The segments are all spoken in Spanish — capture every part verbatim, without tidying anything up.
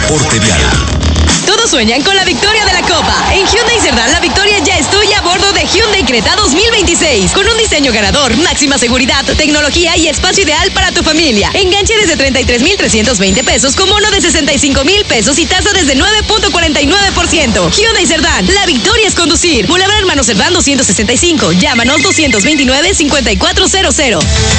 reporte vial. Todos sueñan con la victoria de la Copa. En Hyundai Cerdán la victoria ya es tuya a bordo de Hyundai Creta dos mil veintiséis. Con un diseño ganador, máxima seguridad, tecnología y espacio ideal para tu familia. Enganche desde treinta y tres mil trescientos veinte pesos con bono de sesenta y cinco mil pesos y tasa desde nueve punto cuarenta y nueve por ciento. Hyundai Cerdán, la victoria es conducir. Boulevard Hermano Cerdán doscientos sesenta y cinco. Llámanos doscientos veintinueve, cincuenta y cuatro cero cero.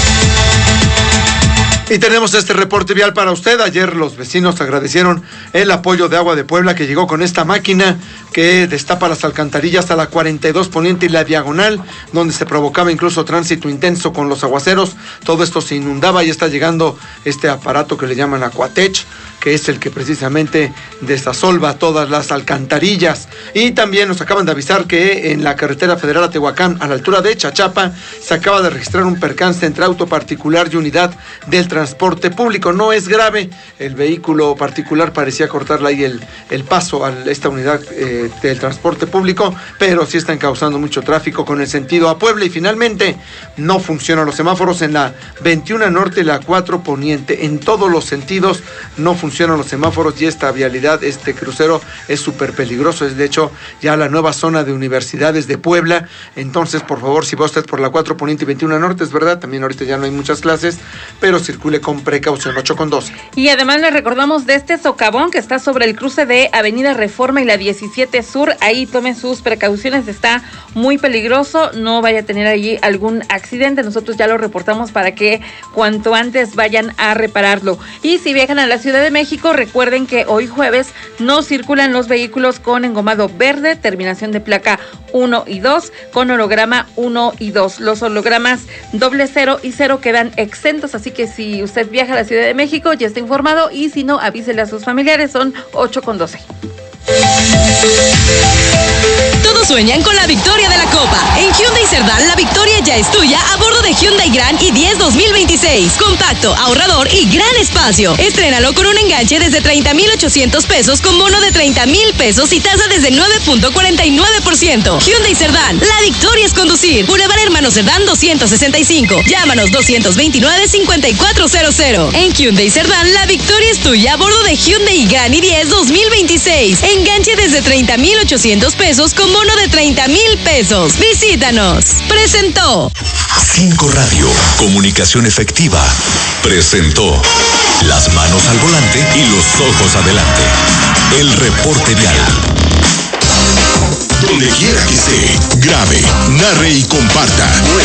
Y tenemos este reporte vial para usted. Ayer los vecinos agradecieron el apoyo de Agua de Puebla, que llegó con esta máquina que destapa las alcantarillas a la cuarenta y dos Poniente y la Diagonal, donde se provocaba incluso tránsito intenso con los aguaceros. Todo esto se inundaba y está llegando este aparato que le llaman Aquatech, que es el que precisamente desasolva todas las alcantarillas. Y también nos acaban de avisar que en la carretera federal a Tehuacán, a la altura de Chachapa, se acaba de registrar un percance entre auto particular y unidad del transporte público. No es grave, el vehículo particular parecía cortarle ahí el, el paso a esta unidad eh, del transporte público, pero sí están causando mucho tráfico con el sentido a Puebla. Y finalmente no funcionan los semáforos en la veintiuno Norte y la cuatro Poniente. En todos los sentidos no funcionan funcionan los semáforos y esta vialidad, este crucero es súper peligroso. Es de hecho ya la nueva zona de universidades de Puebla. Entonces, por favor, si va usted por la cuatro Poniente y veintiuno Norte, es verdad, también ahorita ya no hay muchas clases, pero circule con precaución. Ocho con doce. Y además le recordamos de este socavón que está sobre el cruce de Avenida Reforma y la diecisiete Sur. Ahí tomen sus precauciones, está muy peligroso, no vaya a tener allí algún accidente. Nosotros ya lo reportamos para que cuanto antes vayan a repararlo. Y si viajan a la Ciudad de México, México, recuerden que hoy jueves no circulan los vehículos con engomado verde, terminación de placa uno y dos, con holograma uno y dos. Los hologramas doble cero y cero quedan exentos, así que si usted viaja a la Ciudad de México ya está informado, y si no, avísele a sus familiares. Son ocho con doce. Todos sueñan con la victoria de la Copa. En Hyundai Cerdán la victoria ya es tuya a bordo de Hyundai Grand i diez dos mil veintiséis. Compacto, ahorrador y gran espacio. Estrénalo con un enganche desde treinta mil ochocientos pesos con bono de treinta mil pesos y tasa desde nueve punto cuarenta y nueve por ciento. Hyundai Cerdán, la victoria es conducir. Boulevard Hermano Cerdán doscientos sesenta y cinco. Llámanos doscientos veintinueve, cincuenta y cuatro cero cero. En Hyundai Cerdán la victoria es tuya a bordo de Hyundai Grand i diez dos mil veintiséis. Enganche desde treinta mil ochocientos pesos con bono de treinta mil pesos. Visítanos. Presentó Cinco Radio, comunicación efectiva. Presentó las manos al volante y los ojos adelante. El reporte vial. Donde quiera que esté, grabe, narre y comparta.